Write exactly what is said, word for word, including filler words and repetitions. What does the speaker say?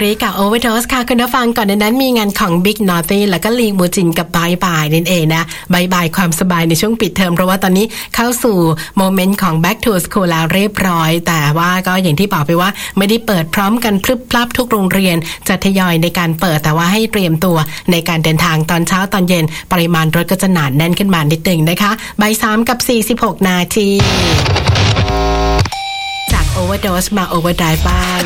ริกับโอเวอร์โดสค่ะคุณผู้ฟังก่อนในนั้นมีงานของ Big Naughty แล้วก็ลีมูจินกับบายบายนั่นเองนะบายบายความสบายในช่วงปิดเทอมเพราะว่าตอนนี้เข้าสู่โมเมนต์ของ Back to School แล้วเรียบร้อยแต่ว่าก็อย่างที่บอกไปว่าไม่ได้เปิดพร้อมกันพลึบพลับทุกโรงเรียนจะทยอยในการเปิดแต่ว่าให้เตรียมตัวในการเดินทางตอนเช้าตอนเย็นปริมาณรถก็จะหนาแน่นขึ้นมานิดนึงนะคะบ่ายสามกับสี่สิบหกนาทีจาก Overdose มา Overdrive บ้าง